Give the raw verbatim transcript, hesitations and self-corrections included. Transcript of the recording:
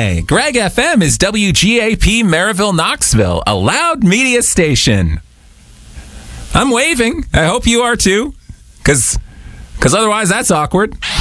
Hey, Greg F M is W G A P Maryville, Knoxville, a loud media station. I'm waving. I hope you are too, because because otherwise that's awkward.